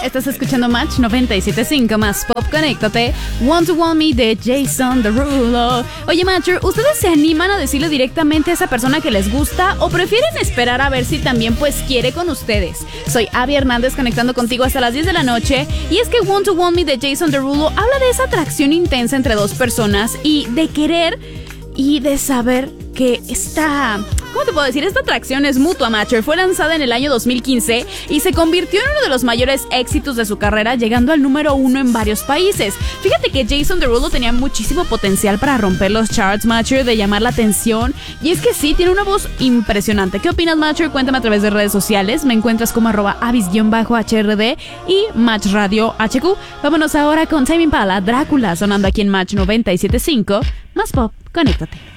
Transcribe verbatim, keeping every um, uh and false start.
Estás escuchando Match noventa y siete punto cinco más Pop, conéctate. Want to Want Me de Jason Derulo. Oye, Matcher, ¿ustedes se animan a decirle directamente a esa persona que les gusta o prefieren esperar a ver si también pues quiere con ustedes? Soy Abby Hernández conectando contigo hasta las diez de la noche y es que Want to Want Me de Jason Derulo habla de esa atracción intensa entre dos personas y de querer y de saber que esta, ¿cómo te puedo decir? Esta atracción es mutua, Matcher. Fue lanzada en el año dos mil quince y se convirtió en uno de los mayores éxitos de su carrera, llegando al número uno en varios países. Fíjate que Jason Derulo tenía muchísimo potencial para romper los charts, Matcher, de llamar la atención. Y es que sí, tiene una voz impresionante. ¿Qué opinas, Matcher? Cuéntame a través de redes sociales. Me encuentras como arroba avis-H R D y Match Radio H Q. Vámonos ahora con Tame Impala, Drácula, sonando aquí en Match noventa y siete punto cinco. Más Pop, conéctate.